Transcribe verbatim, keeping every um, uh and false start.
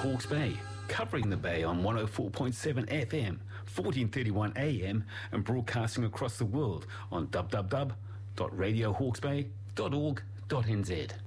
Hawke's Bay, covering the Bay on one oh four point seven F M, fourteen thirty-one A M, and broadcasting across the world on w w w dot radio hawke's bay dot org dot n z.